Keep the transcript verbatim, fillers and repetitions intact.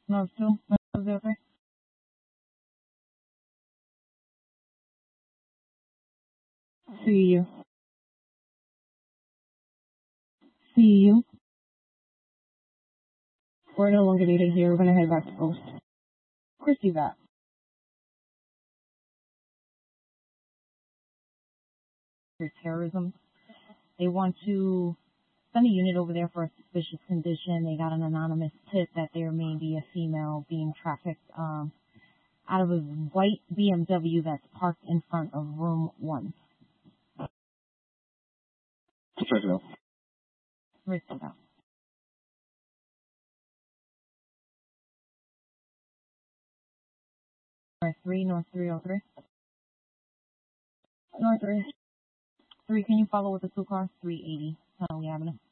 No, two. No, zero, three. See you. See you. We're no longer needed here. We're going to head back to post. Receive that. For terrorism. They want to send a unit over there for a suspicious condition. They got an anonymous tip that there may be a female being trafficked um, out of a white B M W that's parked in front of room one. Check it out. Receive that. North three, North three oh three. North three. Three, can you follow with the two cars? three eighty, Tunnelly Avenue.